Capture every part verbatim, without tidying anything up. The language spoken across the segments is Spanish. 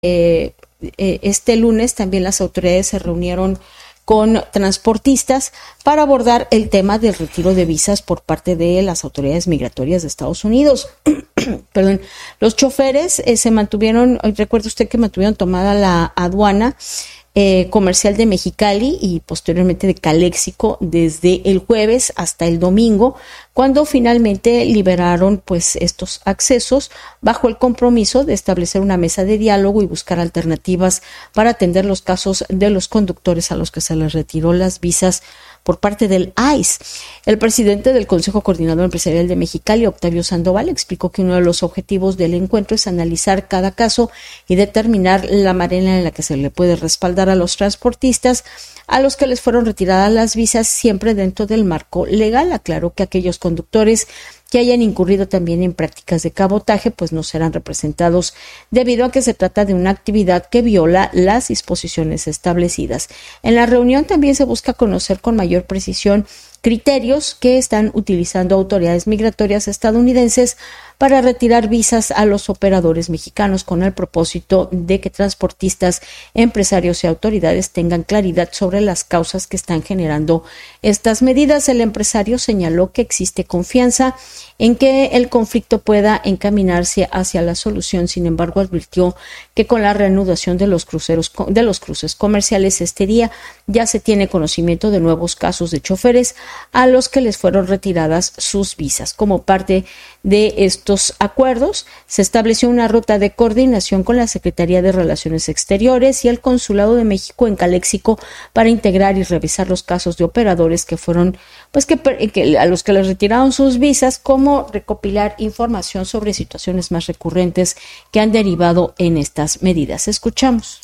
eh, eh, este lunes también las autoridades se reunieron con transportistas para abordar el tema del retiro de visas por parte de las autoridades migratorias de Estados Unidos. Perdón, los choferes eh, se mantuvieron, recuerde usted que mantuvieron tomada la aduana eh, comercial de Mexicali y posteriormente de Caléxico desde el jueves hasta el domingo, cuando finalmente liberaron pues estos accesos bajo el compromiso de establecer una mesa de diálogo y buscar alternativas para atender los casos de los conductores a los que se les retiró las visas por parte del I C E. El presidente del Consejo Coordinador Empresarial de Mexicali, Octavio Sandoval, explicó que uno de los objetivos del encuentro es analizar cada caso y determinar la manera en la que se le puede respaldar a los transportistas a los que les fueron retiradas las visas, siempre dentro del marco legal. Aclaró que aquellos conductores que hayan incurrido también en prácticas de cabotaje, pues no serán representados debido a que se trata de una actividad que viola las disposiciones establecidas. En la reunión también se busca conocer con mayor precisión criterios que están utilizando autoridades migratorias estadounidenses para retirar visas a los operadores mexicanos con el propósito de que transportistas, empresarios y autoridades tengan claridad sobre las causas que están generando estas medidas. El empresario señaló que existe confianza en que el conflicto pueda encaminarse hacia la solución. Sin embargo, advirtió que con la reanudación de los cruceros de los cruces comerciales este día ya se tiene conocimiento de nuevos casos de choferes a los que les fueron retiradas sus visas. Como parte de estos acuerdos, se estableció una ruta de coordinación con la Secretaría de Relaciones Exteriores y el Consulado de México en Caléxico para integrar y revisar los casos de operadores que fueron, pues que, que a los que les retiraron sus visas, como recopilar información sobre situaciones más recurrentes que han derivado en estas medidas. Escuchamos.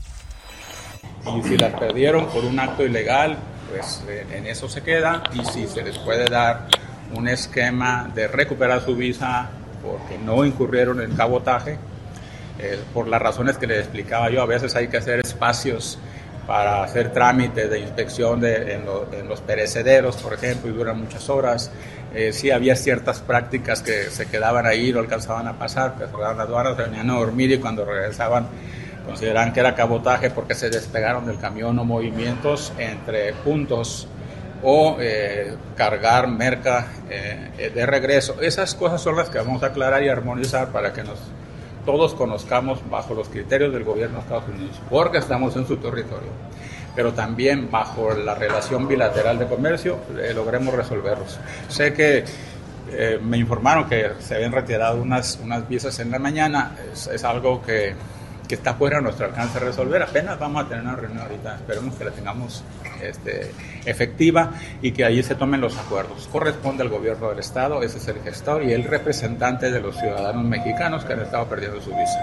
Y si las perdieron por un acto ilegal, pues en eso se queda, y si se les puede dar un esquema de recuperar su visa porque no incurrieron en cabotaje, eh, por las razones que les explicaba yo. A veces hay que hacer espacios para hacer trámites de inspección de, en, lo, en los perecederos, por ejemplo, y duran muchas horas. Eh, sí había ciertas prácticas que se quedaban ahí, no alcanzaban a pasar, que cerraban las aduanas, se venían a dormir y cuando regresaban consideraban que era cabotaje porque se despegaron del camión o movimientos entre puntos o eh, cargar merca eh, de regreso. Esas cosas son las que vamos a aclarar y armonizar para que nos, todos conozcamos bajo los criterios del gobierno de Estados Unidos, porque estamos en su territorio, pero también bajo la relación bilateral de comercio eh, logremos resolverlos. Sé que eh, me informaron que se habían retirado unas, unas visas en la mañana, es, es algo que que está fuera de nuestro alcance de resolver. Apenas vamos a tener una reunión ahorita, esperemos que la tengamos este, efectiva y que allí se tomen los acuerdos. Corresponde al gobierno del estado, ese es el gestor y el representante de los ciudadanos mexicanos que han estado perdiendo su visa.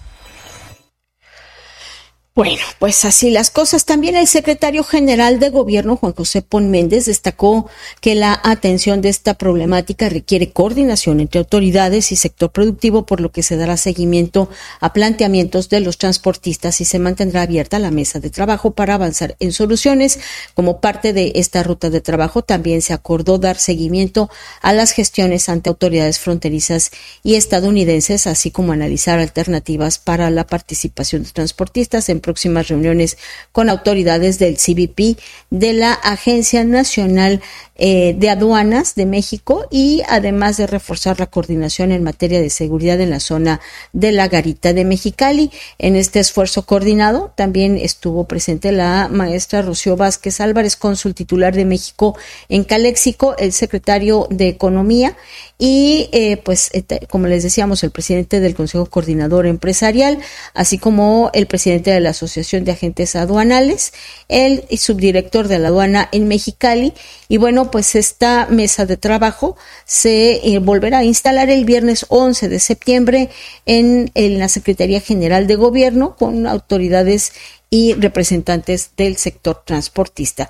Bueno, pues así las cosas. También el secretario general de Gobierno, Juan José Pon Méndez, destacó que la atención de esta problemática requiere coordinación entre autoridades y sector productivo, por lo que se dará seguimiento a planteamientos de los transportistas y se mantendrá abierta la mesa de trabajo para avanzar en soluciones. Como parte de esta ruta de trabajo, también se acordó dar seguimiento a las gestiones ante autoridades fronterizas y estadounidenses, así como analizar alternativas para la participación de transportistas en próximas reuniones con autoridades del C B P, de la Agencia Nacional eh, de Aduanas de México, y además de reforzar la coordinación en materia de seguridad en la zona de la Garita de Mexicali. En este esfuerzo coordinado también estuvo presente la maestra Rocío Vázquez Álvarez, cónsul titular de México en Caléxico, el secretario de Economía y eh, pues eh, como les decíamos, el presidente del Consejo Coordinador Empresarial, así como el presidente de la Asociación de Agentes Aduanales, el subdirector de la aduana en Mexicali. Y bueno, pues esta mesa de trabajo se eh, volverá a instalar el viernes once de septiembre en, en la Secretaría General de Gobierno con autoridades y representantes del sector transportista.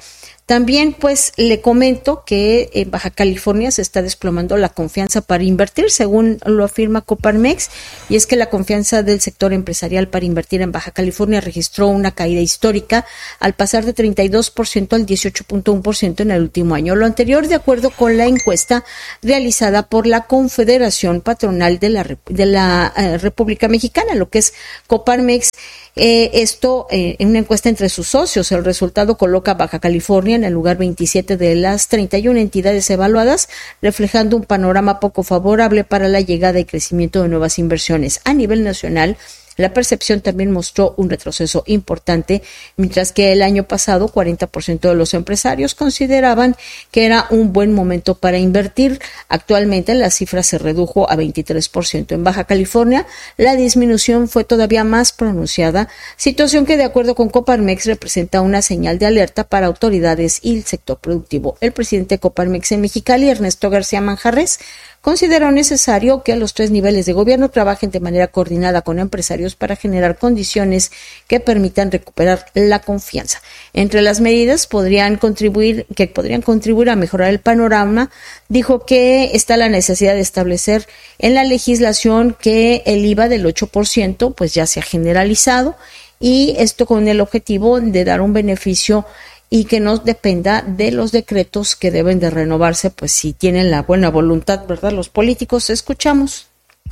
También pues le comento que en Baja California se está desplomando la confianza para invertir, según lo afirma Coparmex, y es que la confianza del sector empresarial para invertir en Baja California registró una caída histórica al pasar de treinta y dos por ciento al dieciocho punto uno por ciento en el último año. Lo anterior de acuerdo con la encuesta realizada por la Confederación Patronal de la, de la eh, República Mexicana, lo que es Coparmex. Eh, esto eh, en una encuesta entre sus socios. El resultado coloca a Baja California en el lugar veintisiete de las treinta y una entidades evaluadas, reflejando un panorama poco favorable para la llegada y crecimiento de nuevas inversiones. A nivel nacional, la percepción también mostró un retroceso importante, mientras que el año pasado cuarenta por ciento de los empresarios consideraban que era un buen momento para invertir. Actualmente la cifra se redujo a veintitrés por ciento. En Baja California la disminución fue todavía más pronunciada, situación que de acuerdo con Coparmex representa una señal de alerta para autoridades y el sector productivo. El presidente de Coparmex en Mexicali, Ernesto García Manjarres, consideró necesario que los tres niveles de gobierno trabajen de manera coordinada con empresarios para generar condiciones que permitan recuperar la confianza. Entre las medidas podrían contribuir, que podrían contribuir a mejorar el panorama, dijo que está la necesidad de establecer en la legislación que el I V A del ocho por ciento pues ya se ha generalizado, y esto con el objetivo de dar un beneficio y que no dependa de los decretos que deben de renovarse, pues si tienen la buena voluntad, ¿verdad? Los políticos. Escuchamos.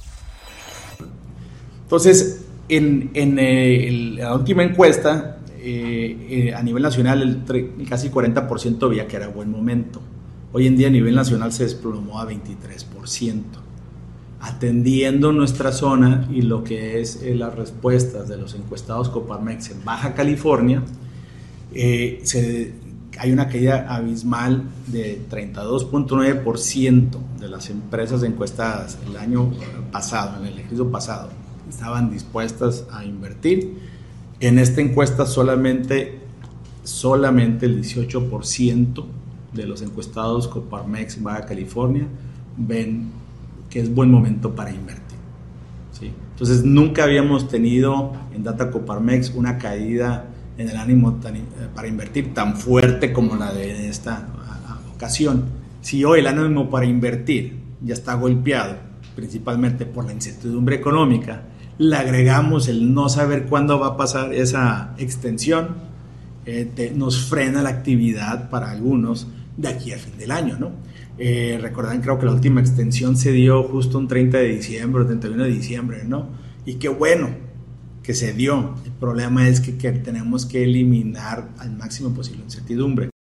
Entonces, en, en eh, el, la última encuesta, eh, eh, a nivel nacional, el, el casi cuarenta por ciento veía que era buen momento. Hoy en día a nivel nacional se desplomó a veintitrés por ciento. Atendiendo nuestra zona y lo que es eh, las respuestas de los encuestados Coparmex en Baja California, Eh, se, hay una caída abismal de treinta y dos punto nueve por ciento de las empresas encuestadas el año pasado, en el ejercicio pasado, estaban dispuestas a invertir. En esta encuesta solamente, solamente el dieciocho por ciento de los encuestados Coparmex en Baja California ven que es buen momento para invertir, ¿sí? Entonces nunca habíamos tenido en Data Coparmex una caída en el ánimo tan, para invertir tan fuerte como la de esta ocasión. Si hoy el ánimo para invertir ya está golpeado principalmente por la incertidumbre económica, le agregamos el no saber cuándo va a pasar esa extensión, eh, te, nos frena la actividad para algunos de aquí a fin del año, ¿no? Eh, recordarán, creo que la última extensión se dio justo un treinta de diciembre o treinta y uno de diciembre, ¿no? Y qué bueno que se dio. El problema es que, que tenemos que eliminar al máximo posible la incertidumbre.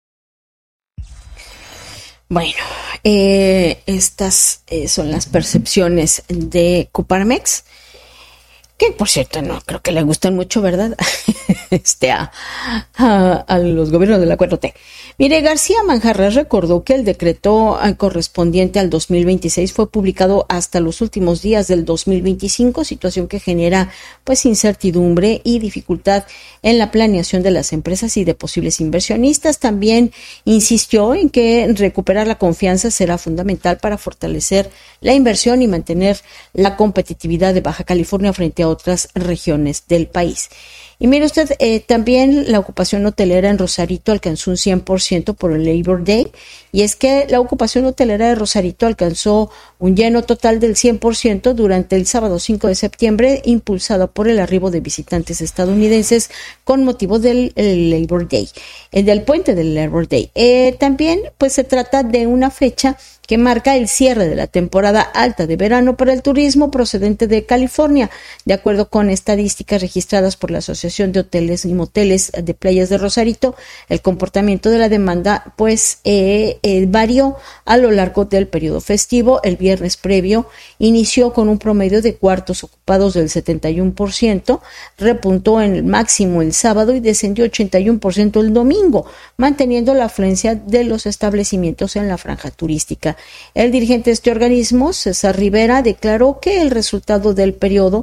Bueno, eh, estas eh, son las percepciones de Coparmex, que por cierto no creo que le gustan mucho, ¿verdad? este a, a, a los gobiernos de la cuatro T. Mire, García Manjarres recordó que el decreto correspondiente al dos mil veintiséis fue publicado hasta los últimos días del dos mil veinticinco, situación que genera pues incertidumbre y dificultad en la planeación de las empresas y de posibles inversionistas. También insistió en que recuperar la confianza será fundamental para fortalecer la inversión y mantener la competitividad de Baja California frente a otras regiones del país. Y mire usted, eh, también la ocupación hotelera en Rosarito alcanzó un cien por ciento por el Labor Day, y es que la ocupación hotelera de Rosarito alcanzó un lleno total del cien por ciento durante el sábado cinco de septiembre, impulsado por el arribo de visitantes estadounidenses con motivo del Labor Day, el del puente del Labor Day. Eh, también pues se trata de una fecha que marca el cierre de la temporada alta de verano para el turismo procedente de California. De acuerdo con estadísticas registradas por la Asociación de Hoteles y Moteles de Playas de Rosarito, el comportamiento de la demanda pues eh, eh, varió a lo largo del periodo festivo. El viernes previo inició con un promedio de cuartos ocupados del setenta y uno por ciento, repuntó en el máximo el sábado y descendió ochenta y uno por ciento el domingo, manteniendo la afluencia de los establecimientos en la franja turística. El dirigente de este organismo, César Rivera, declaró que el resultado del periodo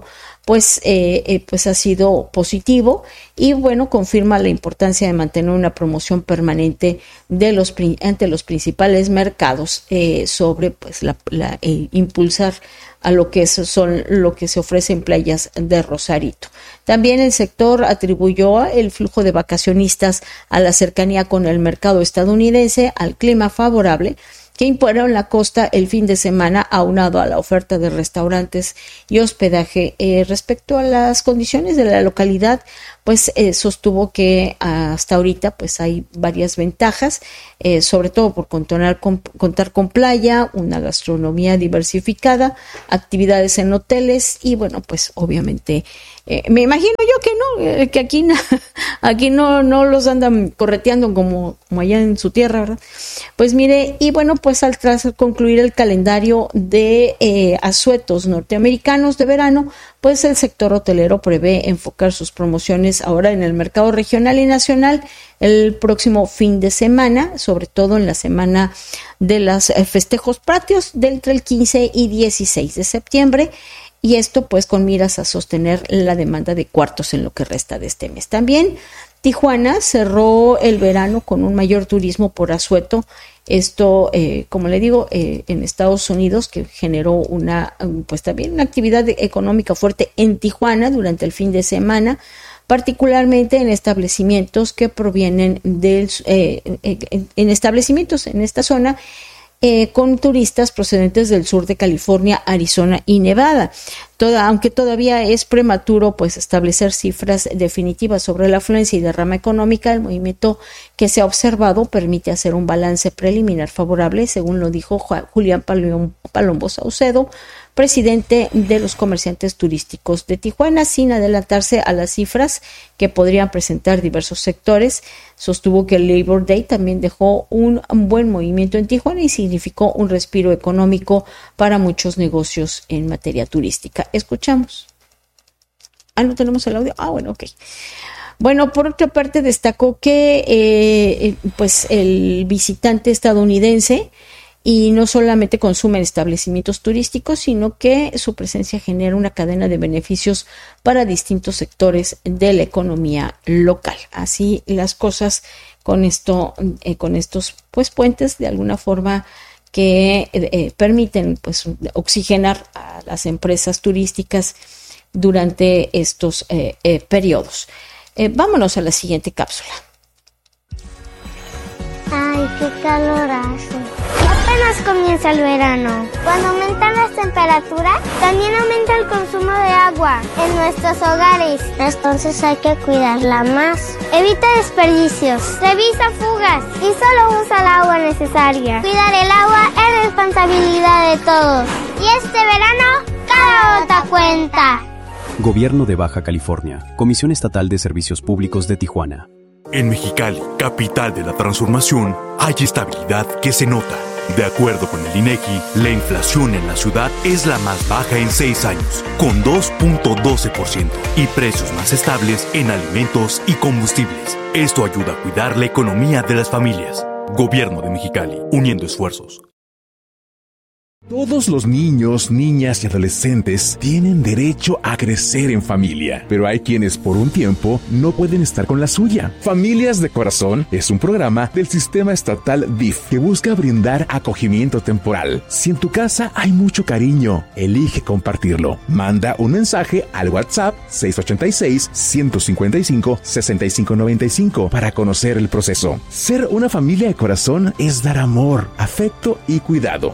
pues, eh, eh, pues ha sido positivo y bueno, confirma la importancia de mantener una promoción permanente de los ante los principales mercados eh, sobre pues la, la eh, impulsar a lo que son lo que se ofrece en playas de Rosarito. También el sector atribuyó el flujo de vacacionistas a la cercanía con el mercado estadounidense, al clima favorable que impusieron la costa el fin de semana, aunado a la oferta de restaurantes y hospedaje. Eh, respecto a las condiciones de la localidad, pues eh, sostuvo que hasta ahorita pues hay varias ventajas, eh, sobre todo por contar con, contar con playa, una gastronomía diversificada, actividades en hoteles y bueno, pues obviamente eh, me imagino yo que no, eh, que aquí, aquí no, no los andan correteando como, como allá en su tierra, ¿verdad? Pues mire, y bueno, pues al tras concluir el calendario de eh, asuetos norteamericanos de verano, pues el sector hotelero prevé enfocar sus promociones ahora en el mercado regional y nacional el próximo fin de semana, sobre todo en la semana de los festejos patrios de entre el quince y dieciséis de septiembre. Y esto pues con miras a sostener la demanda de cuartos en lo que resta de este mes. También Tijuana cerró el verano con un mayor turismo por asueto. Esto, eh, como le digo, eh, en Estados Unidos, que generó una, pues también una actividad económica fuerte en Tijuana durante el fin de semana, particularmente en establecimientos que provienen del, eh, en, en establecimientos en esta zona, Eh, con turistas procedentes del sur de California, Arizona y Nevada. Toda, aunque todavía es prematuro pues establecer cifras definitivas sobre la afluencia y derrama económica, el movimiento que se ha observado permite hacer un balance preliminar favorable, según lo dijo Julián Palombo Saucedo, presidente de los comerciantes turísticos de Tijuana, sin adelantarse a las cifras que podrían presentar diversos sectores. Sostuvo que el Labor Day también dejó un buen movimiento en Tijuana y significó un respiro económico para muchos negocios en materia turística. Escuchamos. Ah, ¿no tenemos el audio? Ah, bueno, ok. Bueno, por otra parte, destacó que eh, pues el visitante estadounidense y no solamente consume en establecimientos turísticos, sino que su presencia genera una cadena de beneficios para distintos sectores de la economía local. Así las cosas con esto, eh, con estos pues puentes de alguna forma que eh, permiten pues oxigenar a las empresas turísticas durante estos eh, eh, periodos. Eh, vámonos a la siguiente cápsula. Ay, qué calor hace. Apenas comienza el verano. Cuando aumentan las temperaturas, también aumenta el consumo de agua en nuestros hogares. Entonces hay que cuidarla más. Evita desperdicios, revisa fugas y solo usa el agua necesaria. Cuidar el agua es responsabilidad de todos. Y este verano, cada gota cuenta. Gobierno de Baja California, Comisión Estatal de Servicios Públicos de Tijuana. En Mexicali, capital de la transformación, hay estabilidad que se nota. De acuerdo con el INEGI, la inflación en la ciudad es la más baja en seis años, con dos punto doce por ciento, y precios más estables en alimentos y combustibles. Esto ayuda a cuidar la economía de las familias. Gobierno de Mexicali, uniendo esfuerzos. Todos los niños, niñas y adolescentes tienen derecho a crecer en familia, pero hay quienes por un tiempo no pueden estar con la suya. Familias de Corazón es un programa del Sistema Estatal D I F que busca brindar acogimiento temporal. Si en tu casa hay mucho cariño, elige compartirlo. Manda un mensaje al WhatsApp seis ocho seis, uno cinco cinco, seis cinco nueve cinco para conocer el proceso. Ser una familia de corazón es dar amor, afecto y cuidado.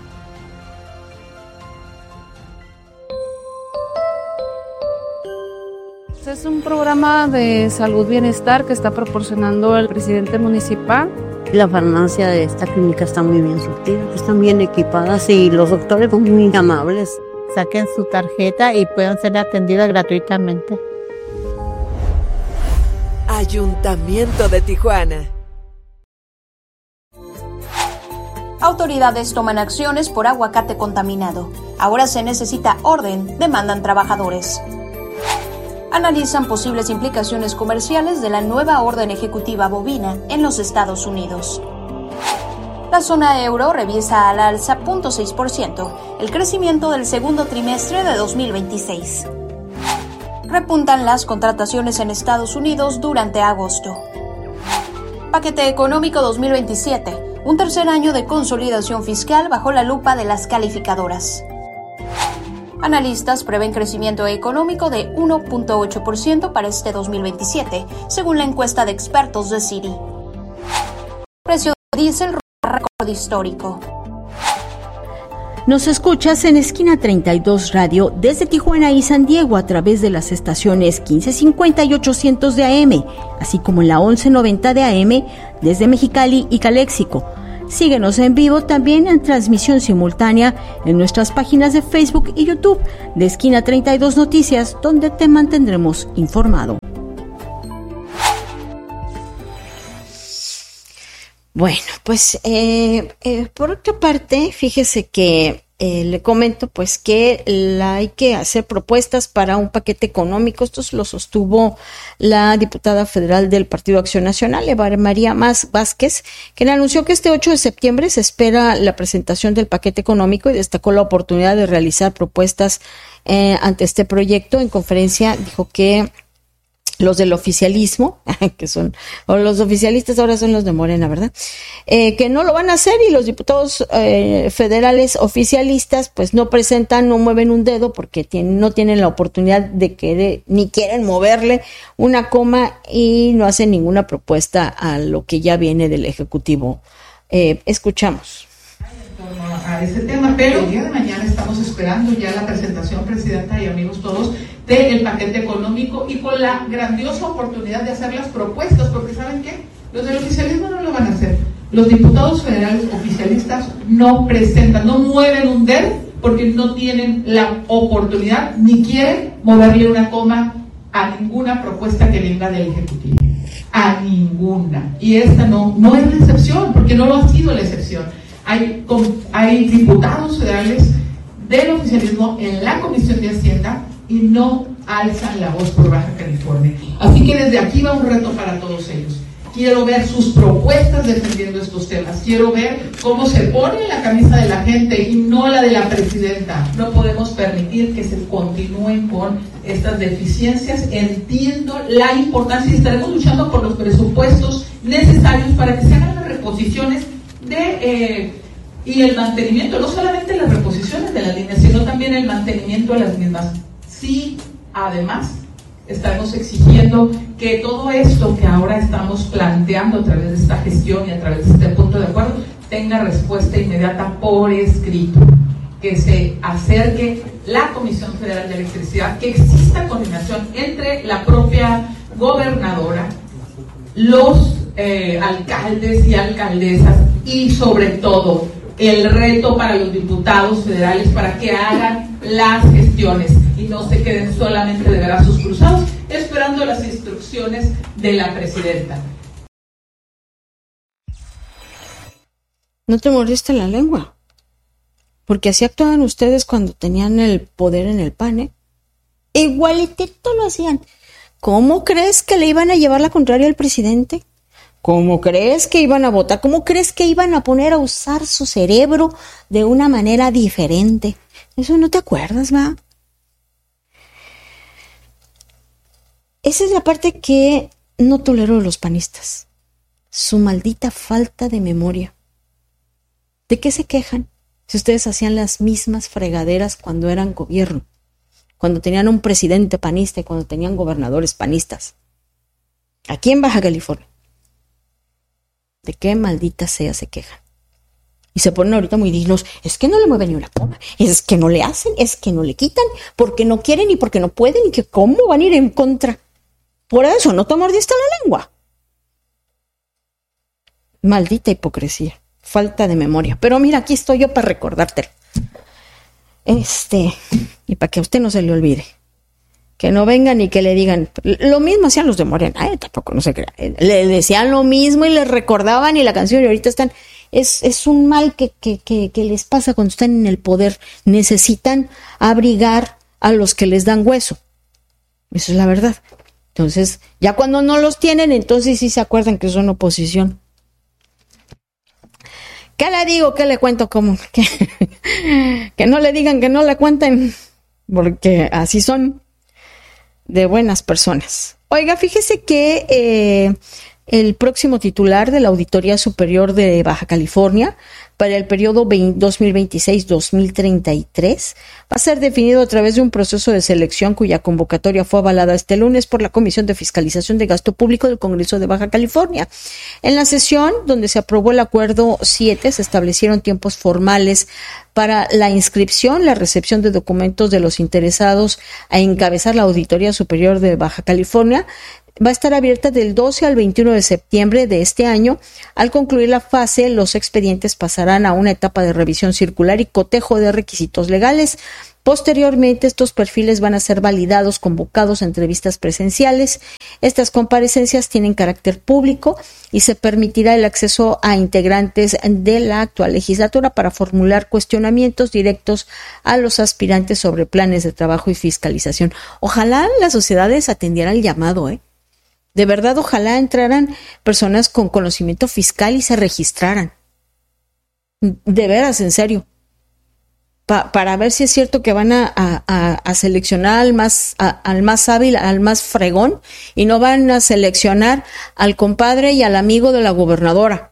Es un programa de salud bienestar que está proporcionando el presidente municipal. La farmacia de esta clínica está muy bien surtida, están bien equipadas y los doctores son muy amables. Saquen su tarjeta y pueden ser atendidas gratuitamente. Ayuntamiento de Tijuana. Autoridades toman acciones por aguacate contaminado. Ahora se necesita orden, demandan trabajadores. Analizan posibles implicaciones comerciales de la nueva orden ejecutiva bovina en los Estados Unidos. La zona euro revisa al alza cero punto seis por ciento el crecimiento del segundo trimestre de dos mil veintiséis. Repuntan las contrataciones en Estados Unidos durante agosto. Paquete económico dos mil veintisiete, un tercer año de consolidación fiscal bajo la lupa de las calificadoras. Analistas prevén crecimiento económico de uno punto ocho por ciento para este dos mil veintisiete, según la encuesta de expertos de Citi. Precio de diésel rompe récord histórico. Nos escuchas en Esquina treinta y dos Radio desde Tijuana y San Diego a través de las estaciones quince cincuenta y ochocientos de A M, así como en la once noventa de A M desde Mexicali y Caléxico. Síguenos en vivo también en transmisión simultánea en nuestras páginas de Facebook y YouTube de Esquina treinta y dos Noticias, donde te mantendremos informado. Bueno, pues eh, eh, por otra parte, fíjese que eh, le comento pues que la, hay que hacer propuestas para un paquete económico. Esto lo sostuvo la diputada federal del Partido Acción Nacional, Eva María Más Vázquez, quien anunció que este ocho de septiembre se espera la presentación del paquete económico y destacó la oportunidad de realizar propuestas eh, ante este proyecto. En conferencia dijo que los del oficialismo, que son, o los oficialistas ahora son los de Morena, ¿verdad? Eh, que no lo van a hacer, y los diputados eh, federales oficialistas pues no presentan, no mueven un dedo porque tienen, no tienen la oportunidad de que de, ni quieren moverle una coma y no hacen ninguna propuesta a lo que ya viene del Ejecutivo. Eh, escuchamos. A ese tema, pero el día de mañana estamos esperando ya la presentación, presidenta y amigos todos, del paquete económico y con la grandiosa oportunidad de hacer las propuestas, porque ¿saben qué? Los del oficialismo no lo van a hacer. Los diputados federales oficialistas no presentan, no mueven un dedo porque no tienen la oportunidad ni quieren moverle una coma a ninguna propuesta que venga del Ejecutivo. A ninguna. Y esta no, no es la excepción, porque no lo ha sido la excepción. Hay, hay diputados federales del oficialismo en la Comisión de Hacienda y no alzan la voz por Baja California. Así que desde aquí va un reto para todos ellos. Quiero ver sus propuestas defendiendo estos temas. Quiero ver cómo se pone la camisa de la gente y no la de la presidenta. No podemos permitir que se continúen con estas deficiencias. Entiendo la importancia y estaremos luchando por los presupuestos necesarios para que se hagan las reposiciones de eh, y el mantenimiento, no solamente las reposiciones de las líneas, sino también el mantenimiento de las mismas. Sí, además, estamos exigiendo que todo esto que ahora estamos planteando a través de esta gestión y a través de este punto de acuerdo tenga respuesta inmediata por escrito, que se acerque la Comisión Federal de Electricidad, que exista coordinación entre la propia gobernadora, los eh, alcaldes y alcaldesas y sobre todo el reto para los diputados federales para que hagan las gestiones y no se queden solamente de brazos cruzados esperando las instrucciones de la presidenta. No te mordiste la lengua, porque así actuaban ustedes cuando tenían el poder en el P A N, ¿eh? Igualitito lo hacían. ¿Cómo crees que le iban a llevar la contraria al presidente? ¿Cómo crees que iban a votar? ¿Cómo crees que iban a poner a usar su cerebro de una manera diferente? Eso no te acuerdas, ¿va? Esa es la parte que no tolero de los panistas. Su maldita falta de memoria. ¿De qué se quejan? Si ustedes hacían las mismas fregaderas cuando eran gobierno, cuando tenían un presidente panista y cuando tenían gobernadores panistas. Aquí en Baja California. ¿De qué maldita sea se quejan? Y se ponen ahorita muy dignos. Es que no le mueven ni una coma. Es que no le hacen. Es que no le quitan. Porque no quieren y porque no pueden. Y que cómo van a ir en contra. Por eso no te mordiste la lengua. Maldita hipocresía. Falta de memoria. Pero mira, aquí estoy yo para recordártelo. Este, y para que a usted no se le olvide. Que no vengan y que le digan, lo mismo hacían los de Morena, ¿eh? Tampoco no se crea. Le decían lo mismo y les recordaban y la canción, y ahorita están, es, es un mal que, que, que, que les pasa cuando están en el poder. Necesitan abrigar a los que les dan hueso. Eso es la verdad. Entonces, ya cuando no los tienen, entonces sí se acuerdan que son oposición. ¿Qué le digo? ¿Qué le cuento? ¿Cómo? Que, que no le digan que no le cuenten, porque así son. de buenas personas. Oiga, fíjese que eh, el próximo titular de la Auditoría Superior de Baja California para el periodo dos mil veintiséis a dos mil treinta y tres va a ser definido a través de un proceso de selección cuya convocatoria fue avalada este lunes por la Comisión de Fiscalización de Gasto Público del Congreso de Baja California. En la sesión, donde se aprobó el acuerdo siete, se establecieron tiempos formales para la inscripción, la recepción de documentos de los interesados a encabezar la Auditoría Superior de Baja California. Va a estar abierta del doce al veintiuno de septiembre de este año. Al concluir la fase, los expedientes pasarán a una etapa de revisión circular y cotejo de requisitos legales. Posteriormente, estos perfiles van a ser validados, convocados a entrevistas presenciales. Estas comparecencias tienen carácter público y se permitirá el acceso a integrantes de la actual legislatura para formular cuestionamientos directos a los aspirantes sobre planes de trabajo y fiscalización. Ojalá las sociedades atendieran el llamado, ¿eh? De verdad, ojalá entraran personas con conocimiento fiscal y se registraran. De veras, en serio. Pa- para ver si es cierto que van a, a, a seleccionar al más, a, al más hábil, al más fregón, y no van a seleccionar al compadre y al amigo de la gobernadora.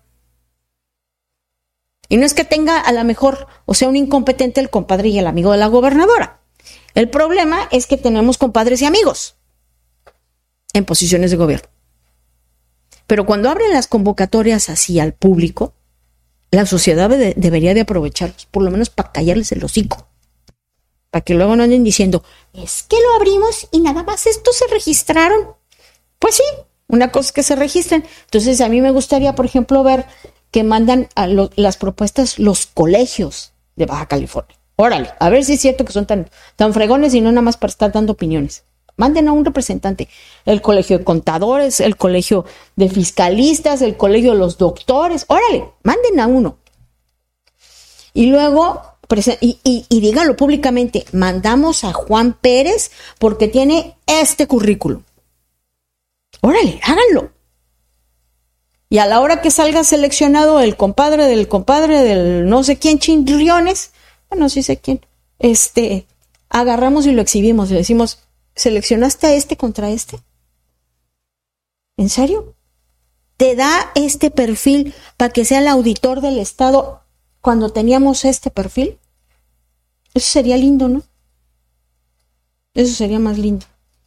Y no es que tenga a lo mejor, o sea, un incompetente el compadre y el amigo de la gobernadora. El problema es que tenemos compadres y amigos en posiciones de gobierno. Pero cuando abren las convocatorias así al público, la sociedad de, debería de aprovecharlos, por lo menos para callarles el hocico, para que luego no anden diciendo, es que lo abrimos y nada más estos se registraron. Pues sí, una cosa es que se registren. Entonces a mí me gustaría, por ejemplo, ver que mandan a lo, las propuestas los colegios de Baja California. Órale, a ver si es cierto que son tan, tan fregones y no nada más para estar dando opiniones. Manden a un representante, el colegio de contadores, el colegio de fiscalistas, el colegio de los doctores, órale, manden a uno. Y luego, y, y, y díganlo públicamente, mandamos a Juan Pérez porque tiene este currículum. Órale, háganlo. Y a la hora que salga seleccionado el compadre del compadre del no sé quién, chinriones, bueno, sí sé quién, este, agarramos y lo exhibimos y le decimos, ¿seleccionaste a este contra este? ¿En serio? ¿Te da este perfil para que sea el auditor del Estado cuando teníamos este perfil? Eso sería lindo, ¿no? Eso sería más lindo.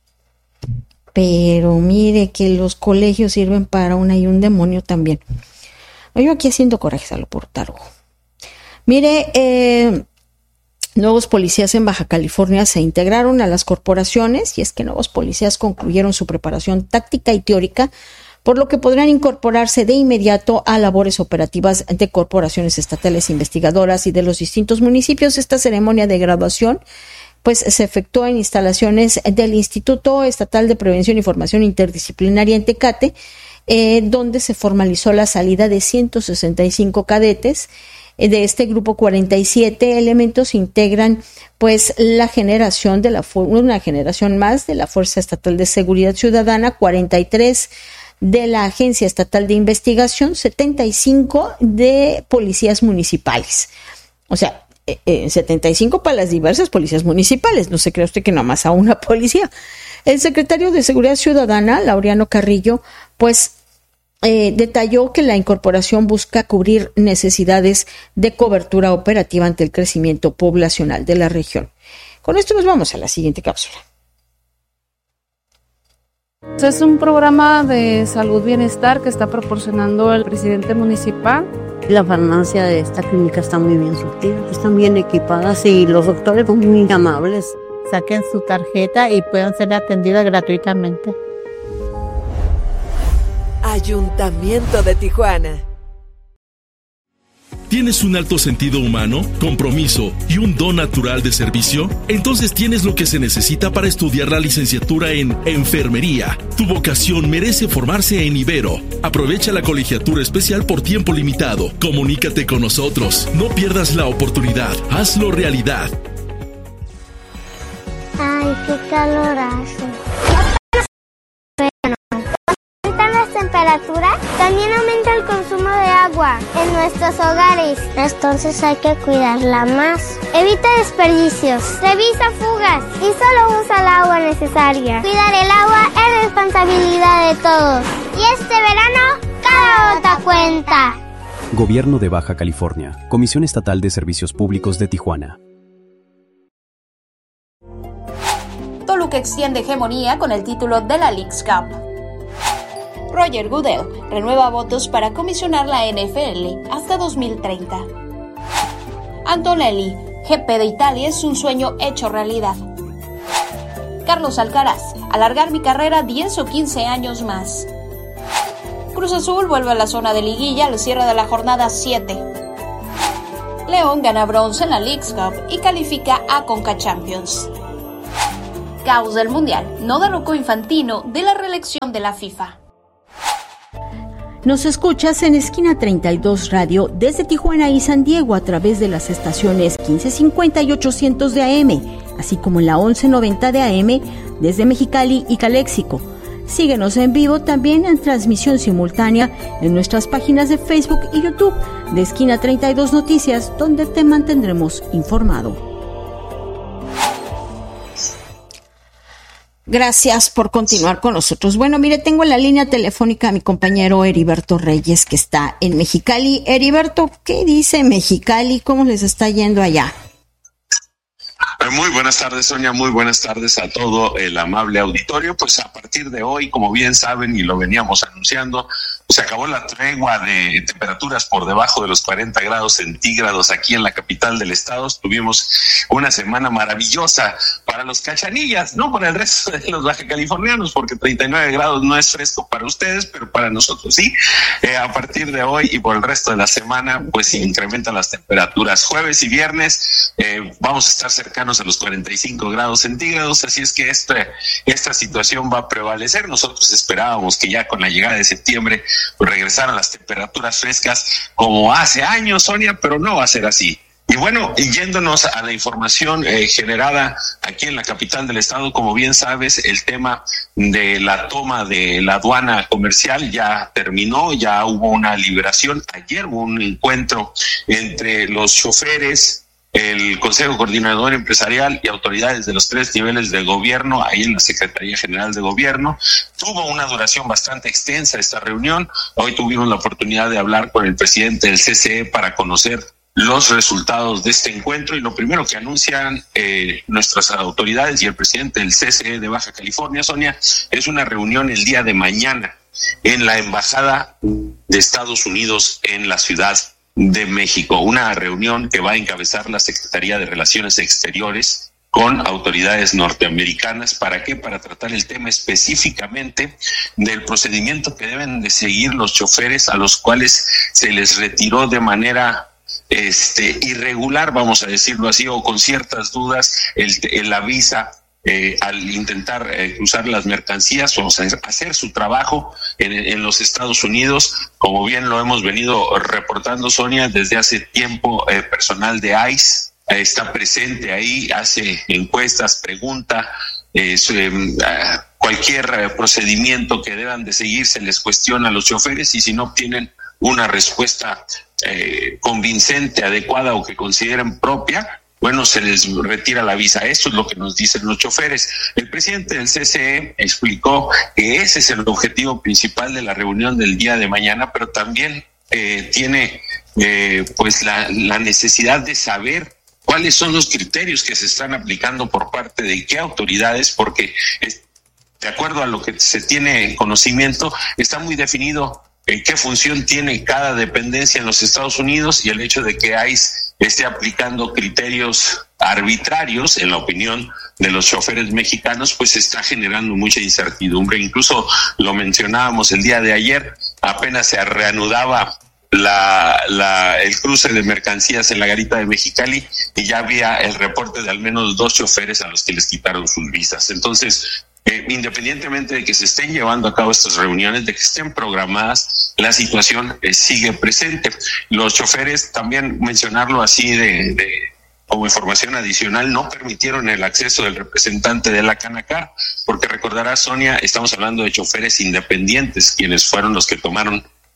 Pero mire que los colegios sirven para una y un demonio también. Yo aquí haciendo corajes a lo por tarugo. Mire, eh... nuevos policías en Baja California se integraron a las corporaciones y es que nuevos policías concluyeron su preparación táctica y teórica, por lo que podrán incorporarse de inmediato a labores operativas de corporaciones estatales investigadoras y de los distintos municipios. Esta ceremonia de graduación pues se efectuó en instalaciones del Instituto Estatal de Prevención y Formación Interdisciplinaria en Tecate, eh, donde se formalizó la salida de ciento sesenta y cinco cadetes. De este grupo, cuarenta y siete elementos integran pues la generación de la una generación más de la Fuerza Estatal de Seguridad Ciudadana, cuarenta y tres de la Agencia Estatal de Investigación, setenta y cinco de policías municipales. O sea, eh, eh, setenta y cinco para las diversas policías municipales. No se crea usted que nada más a una policía. El secretario de Seguridad Ciudadana, Laureano Carrillo, pues Eh, detalló que la incorporación busca cubrir necesidades de cobertura operativa ante el crecimiento poblacional de la región. Con esto nos vamos a la siguiente cápsula. Es un programa de salud bienestar que está proporcionando el presidente municipal. La farmacia de esta clínica está muy bien surtida, están bien equipadas y los doctores son muy amables. Saquen su tarjeta y puedan ser atendidas gratuitamente. Ayuntamiento de Tijuana. ¿Tienes un alto sentido humano, compromiso y un don natural de servicio? Entonces tienes lo que se necesita para estudiar la licenciatura en Enfermería. Tu vocación merece formarse en Ibero. Aprovecha la colegiatura especial por tiempo limitado. Comunícate con nosotros. No pierdas la oportunidad. Hazlo realidad. Ay, qué calor hace. Cuando aumentan las temperaturas, también aumenta el consumo de agua. agua en nuestros hogares. Entonces hay que cuidarla más. Evita desperdicios, revisa fugas y solo usa el agua necesaria. Cuidar el agua es responsabilidad de todos. Y este verano, cada gota cuenta. Gobierno de Baja California, Comisión Estatal de Servicios Públicos de Tijuana. Toluca extiende hegemonía con el título de la Leagues Cup. Roger Goodell renueva votos para comisionar la N F L hasta dos mil treinta. Antonelli, G P de Italia es un sueño hecho realidad. Carlos Alcaraz, alargar mi carrera diez o quince años más. Cruz Azul vuelve a la zona de liguilla al cierre de la jornada siete. León gana bronce en la Leagues Cup y califica a Conca Champions. Caos del Mundial no derrocó Infantino de la reelección de la FIFA. Nos escuchas en Esquina treinta y dos Radio desde Tijuana y San Diego a través de las estaciones quince cincuenta y ochocientos de A M, así como en la once noventa de A M desde Mexicali y Caléxico. Síguenos en vivo también en transmisión simultánea en nuestras páginas de Facebook y YouTube de Esquina treinta y dos Noticias, donde te mantendremos informado. Gracias por continuar con nosotros. Bueno, mire, tengo en la línea telefónica a mi compañero Heriberto Reyes, que está en Mexicali. Heriberto, ¿qué dice Mexicali? ¿Cómo les está yendo allá? Muy buenas tardes, Sonia, muy buenas tardes a todo el amable auditorio. Pues a partir de hoy, como bien saben y lo veníamos anunciando, se acabó la tregua de temperaturas por debajo de los cuarenta grados centígrados aquí en la capital del estado. Tuvimos una semana maravillosa para los cachanillas, no para el resto de los baja californianos, porque treinta y nueve grados no es fresco para ustedes, pero para nosotros sí. Eh, a partir de hoy y por el resto de la semana, pues se incrementan las temperaturas. Jueves y viernes eh, vamos a estar cercanos a los cuarenta y cinco grados centígrados, así es que este, esta situación va a prevalecer. Nosotros esperábamos que ya con la llegada de septiembre pues regresaran las temperaturas frescas como hace años, Sonia, pero no va a ser así. Y bueno, yéndonos a la información eh, generada aquí en la capital del estado, como bien sabes, el tema de la toma de la aduana comercial ya terminó, ya hubo una liberación. Ayer hubo un encuentro entre los choferes, el Consejo Coordinador Empresarial y autoridades de los tres niveles de gobierno, ahí en la Secretaría General de Gobierno. Tuvo una duración bastante extensa esta reunión. Hoy tuvimos la oportunidad de hablar con el presidente del C C E para conocer los resultados de este encuentro, y lo primero que anuncian eh, nuestras autoridades y el presidente del C C E de Baja California, Sonia, es una reunión el día de mañana en la Embajada de Estados Unidos en la Ciudad de México, una reunión que va a encabezar la Secretaría de Relaciones Exteriores con autoridades norteamericanas. ¿Para qué? Para tratar el tema específicamente del procedimiento que deben de seguir los choferes a los cuales se les retiró de manera este irregular, vamos a decirlo así, o con ciertas dudas, el, el la visa Eh, al intentar eh, cruzar las mercancías o sea, hacer su trabajo en, en los Estados Unidos. Como bien lo hemos venido reportando, Sonia, desde hace tiempo eh, personal de ICE eh, está presente ahí, hace encuestas, pregunta, eh, su, eh, cualquier eh, procedimiento que deban de seguir se les cuestiona a los choferes, y si no obtienen una respuesta eh, convincente, adecuada o que consideren propia, bueno, se les retira la visa. Esto es lo que nos dicen los choferes. El presidente del C C E explicó que ese es el objetivo principal de la reunión del día de mañana, pero también eh, tiene eh, pues la, la necesidad de saber cuáles son los criterios que se están aplicando por parte de qué autoridades, porque es, de acuerdo a lo que se tiene conocimiento, está muy definido eh, qué función tiene cada dependencia en los Estados Unidos, y el hecho de que ICE esté aplicando criterios arbitrarios, en la opinión de los choferes mexicanos, pues está generando mucha incertidumbre. Incluso lo mencionábamos el día de ayer, apenas se reanudaba la, la, el cruce de mercancías en la garita de Mexicali, y ya había el reporte de al menos dos choferes a los que les quitaron sus visas. Entonces, Eh, independientemente de que se estén llevando a cabo estas reuniones, de que estén programadas, la situación eh, sigue presente. Los choferes, también mencionarlo así de, de como información adicional, no permitieron el acceso del representante de la Canacar, porque recordará, Sonia, estamos hablando de choferes independientes, quienes fueron los que tomaron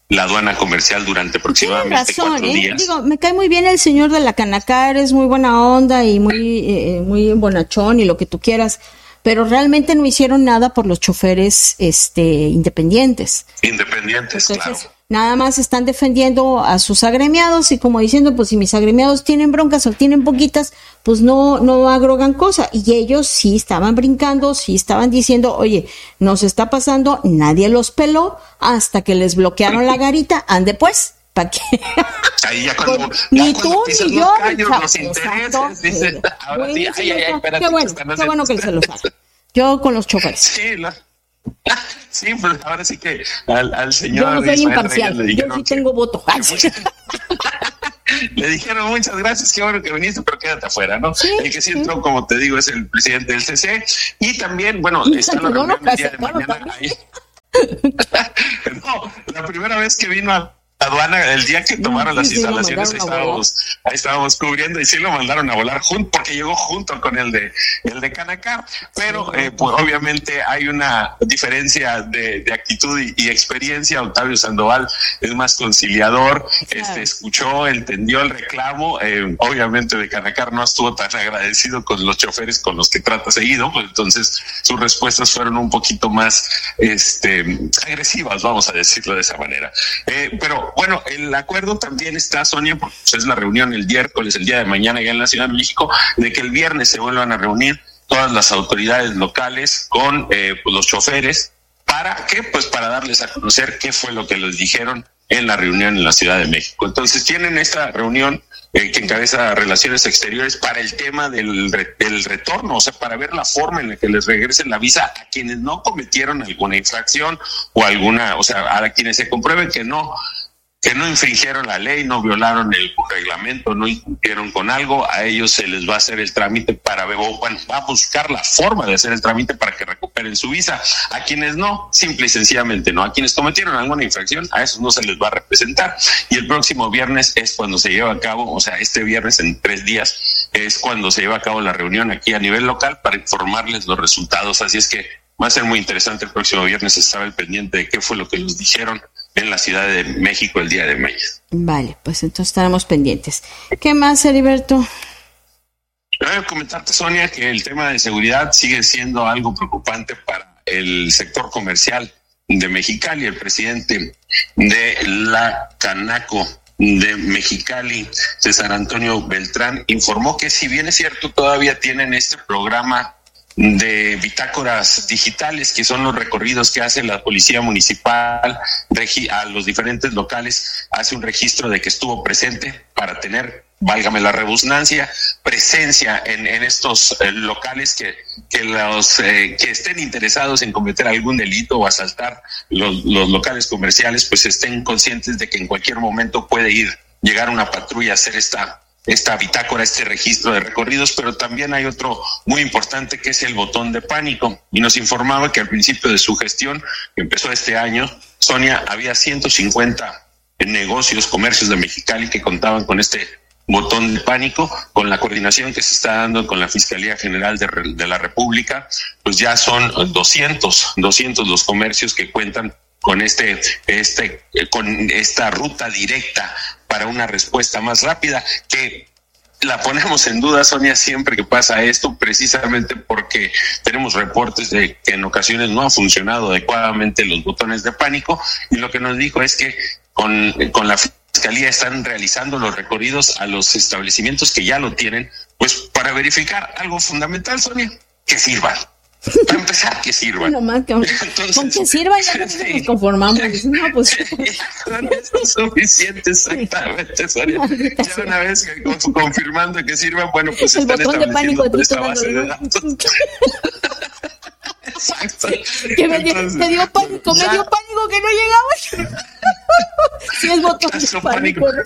la aduana comercial durante aproximadamente razón, cuatro ¿eh? días. Digo, me cae muy bien el señor de la Canacar, es muy buena onda y muy, eh, muy bonachón y lo que tú quieras, pero realmente no hicieron nada por los choferes este, independientes. Independientes, Entonces, claro. Nada más están defendiendo a sus agremiados y como diciendo, pues si mis agremiados tienen broncas o tienen poquitas, pues no, no agregan cosa. Y ellos sí estaban brincando, sí estaban diciendo, oye, nos está pasando, nadie los peló hasta que les bloquearon la garita, ande pues. ¿Para qué? Ahí ya cuando, Pues, ya ni cuando tú pisas ni los yo, callos, exacto, los intereses, exacto, dices, sí. ahora sí, Buenísimo, ay, ay, ay, espérate. qué bueno, que están qué haciendo- bueno que se los haga. Yo con los choferes. Sí, la- sí, pues ahora sí que al, al señor Yo no soy Ismael imparcial, Reyes le yo dijeron sí que- tengo voto. Ay, sí. Le dijeron muchas gracias, qué bueno que viniste, pero quédate afuera, ¿no? Sí, el que sí sí. entró, como te digo, es el presidente del C C. Y también, bueno, Y está la no, no, reunión el día de claro, mañana. Ahí. No, la primera vez que vino a la aduana, el día que tomaron sí, las sí, lo instalaciones, ahí mandaron a volar. estábamos, ahí estábamos cubriendo y sí lo mandaron a volar junto, porque llegó junto con el de el de Canacar. Pero eh, pues obviamente hay una diferencia de, de actitud y, y experiencia. Octavio Sandoval es más conciliador, este escuchó, entendió el reclamo. Eh, obviamente de Canacar no estuvo tan agradecido con los choferes con los que trata seguido, pues entonces sus respuestas fueron un poquito más este agresivas, vamos a decirlo de esa manera. Eh, pero bueno, el acuerdo también está, Sonia, porque es la reunión el miércoles, el día de mañana ya en la Ciudad de México, de que el viernes se vuelvan a reunir todas las autoridades locales con eh, pues los choferes. ¿Para qué? Pues para darles a conocer qué fue lo que les dijeron en la reunión en la Ciudad de México. Entonces tienen esta reunión eh, que encabeza Relaciones Exteriores para el tema del, re- del retorno, o sea, para ver la forma en la que les regresen la visa a quienes no cometieron alguna infracción o alguna, o sea, a quienes se compruebe que no que no infringieron la ley, no violaron el reglamento, no incumplieron con algo, a ellos se les va a hacer el trámite para, o, bueno, va a buscar la forma de hacer el trámite para que recuperen su visa. A quienes no, simple y sencillamente no. A quienes cometieron alguna infracción, a esos no se les va a representar. Y el próximo viernes es cuando se lleva a cabo, o sea, este viernes en tres días, es cuando se lleva a cabo la reunión aquí a nivel local para informarles los resultados. Así es que va a ser muy interesante el próximo viernes estar al pendiente de qué fue lo que nos dijeron en la Ciudad de México el día de mañana. Vale, pues entonces estaremos pendientes. ¿Qué más, Heriberto? Quiero comentarte, Sonia, que el tema de seguridad sigue siendo algo preocupante para el sector comercial de Mexicali. El presidente de la Canaco de Mexicali, César Antonio Beltrán, informó que si bien es cierto, todavía tienen este programa de bitácoras digitales, que son los recorridos que hace la policía municipal regi- a los diferentes locales, hace un registro de que estuvo presente para tener, válgame la redundancia, presencia en, en estos eh, locales que, que los eh, que estén interesados en cometer algún delito o asaltar los, los locales comerciales, pues estén conscientes de que en cualquier momento puede ir, llegar una patrulla a hacer esta esta bitácora, este registro de recorridos. Pero también hay otro muy importante que es el botón de pánico, y nos informaba que al principio de su gestión, que empezó este año, Sonia, había ciento cincuenta negocios, comercios de Mexicali que contaban con este botón de pánico. Con la coordinación que se está dando con la Fiscalía General de, de la República, pues ya son doscientos los comercios que cuentan con este, este, con esta ruta directa para una respuesta más rápida, que la ponemos en duda, Sonia, siempre que pasa esto, precisamente porque tenemos reportes de que en ocasiones no han funcionado adecuadamente los botones de pánico, y lo que nos dijo es que con, con la Fiscalía están realizando los recorridos a los establecimientos que ya lo tienen, pues para verificar algo fundamental, Sonia, que sirvan. Para empezar, que sirvan. No más que Entonces, con que sirva ya no sí. nos conformamos. No, pues. Con eso es suficiente, exactamente, Sonia. Ya una vez que, con- confirmando que sirvan, bueno, pues El están botón de pánico estableciendo de esta ti base de dándole, datos. Exacto. Que me dio, Entonces, me dio pánico, me ya- dio pánico que no llegaba. Sí, es botón de Tanto pánico. pánico.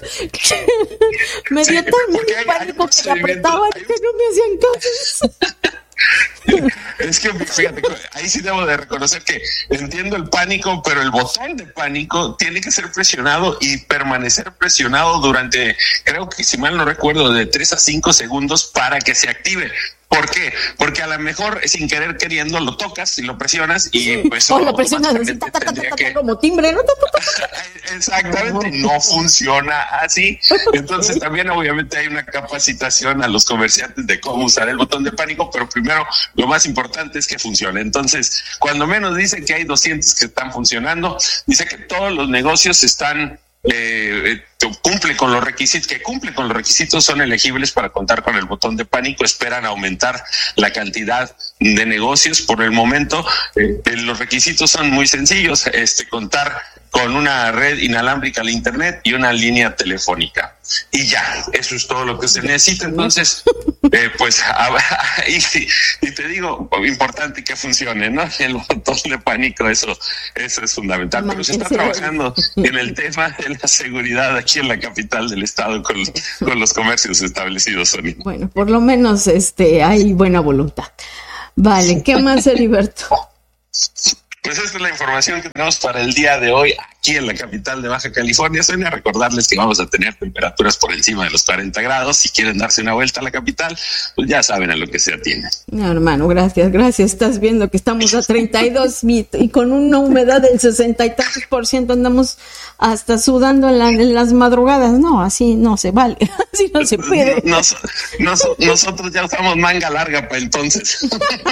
Me dio Sí, tan porque hay- hay pánico que me procedimiento, apretaban hay- que no me hacían caso. Es que fíjate, ahí sí debo de reconocer que entiendo el pánico, pero el botón de pánico tiene que ser presionado y permanecer presionado durante, creo que si mal no recuerdo, de tres a cinco segundos para que se active. ¿Por qué? Porque a lo mejor sin querer queriendo lo tocas y lo presionas y pues o lo presionas así, ta, ta, ta, ta, ta, que... como timbre, ¿no? Exactamente, no funciona así. Entonces también obviamente hay una capacitación a los comerciantes de cómo usar el botón de pánico, pero primero lo más importante es que funcione. Entonces, cuando menos dice que hay doscientos que están funcionando, dice que todos los negocios están Eh, cumple con los requisitos, que cumple con los requisitos, son elegibles para contar con el botón de pánico. Esperan aumentar la cantidad de negocios. Por el momento, eh, los requisitos son muy sencillos: este, contar con una red inalámbrica al internet y una línea telefónica. Y ya, eso es todo lo que se necesita. Entonces, eh, pues, y, y te digo, importante que funcione, ¿no? El botón de pánico, eso, eso es fundamental. Pero se está trabajando en el tema de la seguridad aquí en la capital del estado con, con los comercios establecidos, Sonia. Bueno, por lo menos este hay buena voluntad. Vale, ¿qué más, Heriberto? Pues esta es la información que tenemos para el día de hoy aquí en la capital de Baja California. Sonia, recordarles que vamos a tener temperaturas por encima de los cuarenta grados. Si quieren darse una vuelta a la capital, pues ya saben a lo que se atienden. No, hermano, gracias, gracias. Estás viendo que estamos a treinta y dos y, y con una humedad del sesenta y tantos por ciento andamos hasta sudando en, la, en las madrugadas. No, así no se vale, así no se puede. Nos, nos, nosotros ya usamos manga larga para entonces.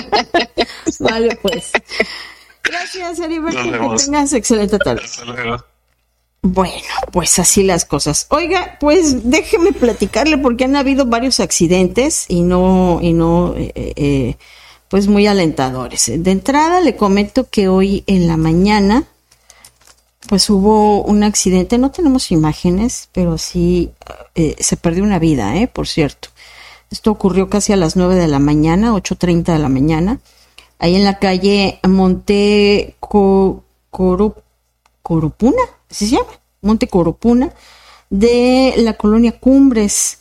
Vale, pues. Gracias, Heriberto, que tengas excelente tarde. Hasta luego. Bueno, pues así las cosas. Oiga, pues déjeme platicarle porque han habido varios accidentes y no, y no, eh, eh, pues muy alentadores. De entrada le comento que hoy en la mañana, pues hubo un accidente. No tenemos imágenes, pero sí eh, se perdió una vida, eh, por cierto. Esto ocurrió casi a las nueve de la mañana, ocho treinta de la mañana. Ahí en la calle Monte Co- Coro- Coropuna, ¿así se llama? Monte Coropuna, de la colonia Cumbres.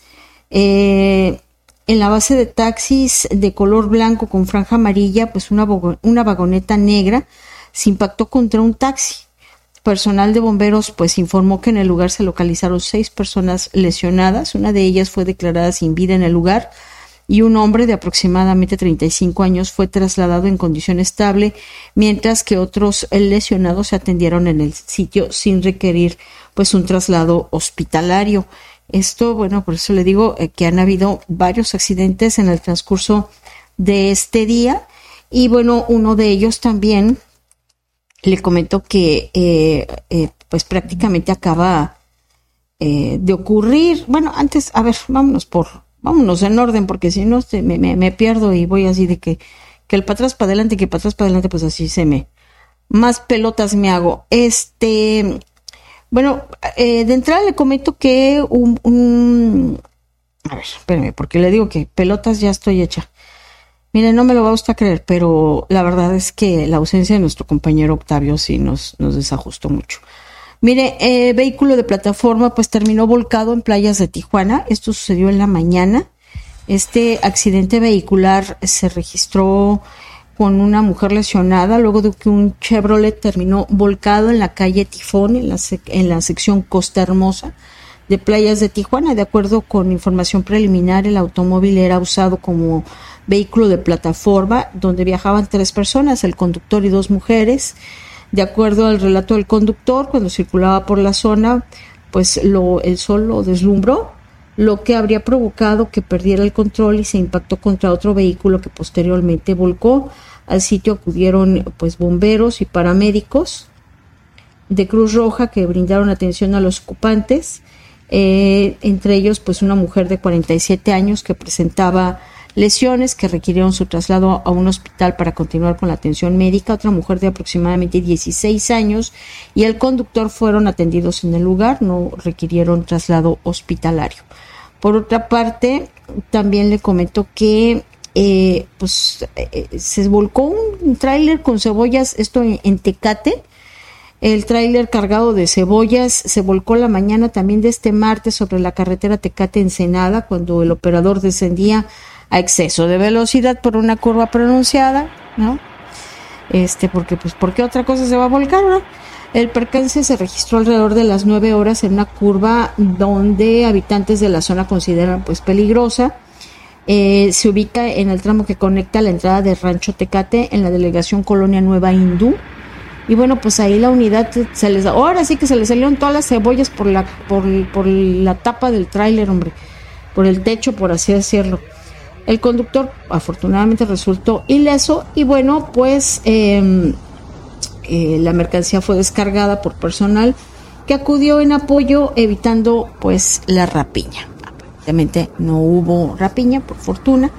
Eh, en la base de taxis de color blanco con franja amarilla, pues una, una vagoneta negra se impactó contra un taxi. Personal de bomberos pues informó que en el lugar se localizaron seis personas lesionadas. Una de ellas fue declarada sin vida en el lugar, y un hombre de aproximadamente treinta y cinco años fue trasladado en condición estable, mientras que otros lesionados se atendieron en el sitio sin requerir pues un traslado hospitalario. Esto, bueno, por eso le digo eh, que han habido varios accidentes en el transcurso de este día, y bueno, uno de ellos también le comento que eh, eh, pues prácticamente acaba eh, de ocurrir. Bueno, antes, a ver, vámonos por Vámonos en orden, porque si no me, me, me pierdo y voy así de que, que el para atrás, para adelante, que para atrás, para adelante, pues así se me... Más pelotas me hago. Este... Bueno, eh, de entrada le comento que un, un... A ver, espérame, porque le digo que pelotas ya estoy hecha. Mire, no me lo va usted a creer, pero la verdad es que la ausencia de nuestro compañero Octavio sí nos, nos desajustó mucho. Mire, eh, vehículo de plataforma pues terminó volcado en playas de Tijuana. Esto sucedió en la mañana. Este accidente vehicular se registró con una mujer lesionada luego de que un Chevrolet terminó volcado en la calle Tifón, en la, sec- en la sección Costa Hermosa de playas de Tijuana. De acuerdo con información preliminar, el automóvil era usado como vehículo de plataforma donde viajaban tres personas, el conductor y dos mujeres. De acuerdo al relato del conductor, cuando circulaba por la zona, pues lo, el sol lo deslumbró, lo que habría provocado que perdiera el control y se impactó contra otro vehículo que posteriormente volcó. Al sitio acudieron pues bomberos y paramédicos de Cruz Roja que brindaron atención a los ocupantes, eh, entre ellos pues una mujer de cuarenta y siete años que presentaba lesiones que requirieron su traslado a un hospital para continuar con la atención médica. Otra mujer de aproximadamente dieciséis años y el conductor fueron atendidos en el lugar, no requirieron traslado hospitalario. Por otra parte, también le comento que eh, pues eh, se volcó un tráiler con cebollas, esto en, en Tecate. El tráiler cargado de cebollas se volcó la mañana también de este martes sobre la carretera Tecate-Ensenada, cuando el operador descendía a exceso de velocidad por una curva pronunciada, ¿no? Este, porque, pues, ¿por qué otra cosa se va a volcar, no? El percance se registró alrededor de las nueve horas en una curva donde habitantes de la zona consideran, pues, peligrosa. Eh, se ubica en el tramo que conecta la entrada de Rancho Tecate en la delegación Colonia Nueva Hindú. Y bueno, pues ahí la unidad se les, ahora sí que se les salieron todas las cebollas por la, por, por la tapa del tráiler, hombre, por el techo, por así decirlo. El conductor afortunadamente resultó ileso y bueno, pues eh, eh, la mercancía fue descargada por personal que acudió en apoyo, evitando pues la rapiña. Aparentemente no hubo rapiña, por fortuna.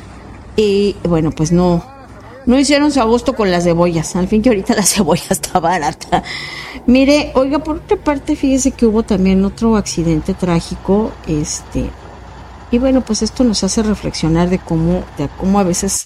Y bueno, pues no, no hicieron su agosto con las cebollas. Al fin que ahorita la cebolla está barata. Mire, oiga, por otra parte, fíjese que hubo también otro accidente trágico, este... Y bueno, pues esto nos hace reflexionar de cómo, de cómo a veces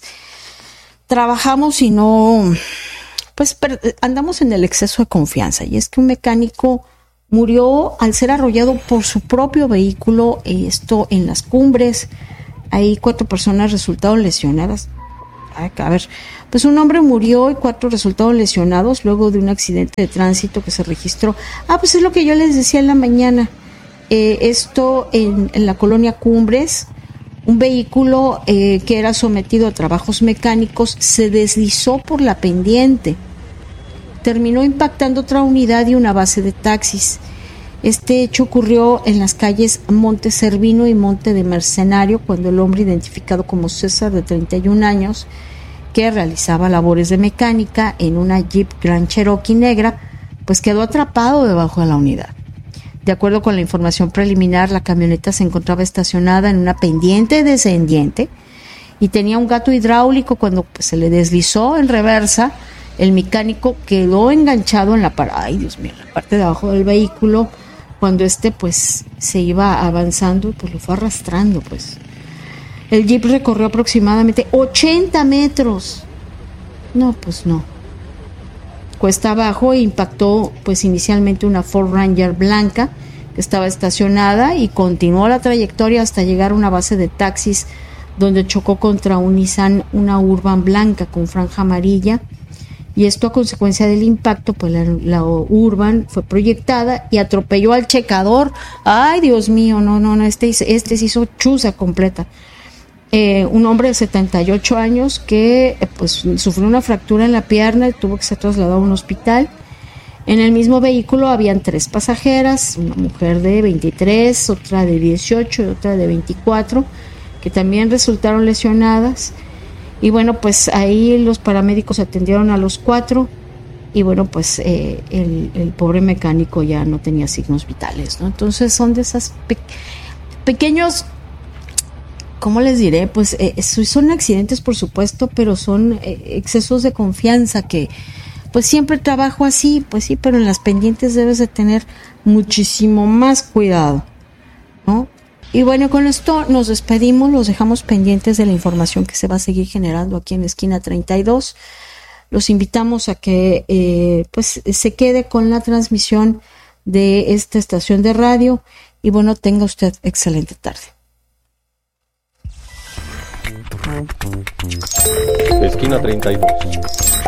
trabajamos y no, pues per, andamos en el exceso de confianza. Y es que un mecánico murió al ser arrollado por su propio vehículo, esto en Las Cumbres. Ahí cuatro personas resultaron lesionadas. A ver, pues un hombre murió y cuatro resultaron lesionados luego de un accidente de tránsito que se registró. Ah, pues es lo que yo les decía en la mañana. Eh, esto en, en la colonia Cumbres, un vehículo eh, que era sometido a trabajos mecánicos se deslizó por la pendiente, terminó impactando otra unidad y una base de taxis. Este hecho ocurrió en las calles Monte Servino y Monte de Mercenario, cuando el hombre identificado como César, de treinta y un años, que realizaba labores de mecánica en una Jeep Grand Cherokee negra, pues quedó atrapado debajo de la unidad. De acuerdo con la información preliminar, la camioneta se encontraba estacionada en una pendiente descendiente y tenía un gato hidráulico. Cuando pues, se le deslizó en reversa, el mecánico quedó enganchado en la, par- Ay, Dios mío, en la parte de abajo del vehículo. Cuando este pues se iba avanzando, pues lo fue arrastrando. Pues el Jeep recorrió aproximadamente ochenta metros. No, pues no. Cuesta abajo e impactó pues inicialmente una Ford Ranger blanca que estaba estacionada y continuó la trayectoria hasta llegar a una base de taxis donde chocó contra un Nissan, una Urban blanca con franja amarilla, y esto a consecuencia del impacto pues la, la Urban fue proyectada y atropelló al checador. Ay, Dios mío, no, no, no, este, este se hizo chuza completa. Eh, un hombre de setenta y ocho años que eh, pues sufrió una fractura en la pierna y tuvo que ser trasladado a un hospital. En el mismo vehículo habían tres pasajeras, una mujer de veintitrés, otra de dieciocho y otra de veinticuatro, que también resultaron lesionadas. Y bueno, pues ahí los paramédicos atendieron a los cuatro y bueno, pues eh, el, el pobre mecánico ya no tenía signos vitales, ¿no? Entonces son de esas pe- pequeños... ¿Cómo les diré? Pues eh, son accidentes, por supuesto, pero son eh, excesos de confianza que, pues siempre trabajo así, pues sí, pero en las pendientes debes de tener muchísimo más cuidado, ¿no? Y bueno, con esto nos despedimos, los dejamos pendientes de la información que se va a seguir generando aquí en Esquina treinta y dos. Los invitamos a que, eh, pues, se quede con la transmisión de esta estación de radio y bueno, tenga usted excelente tarde. Esquina treinta y dos.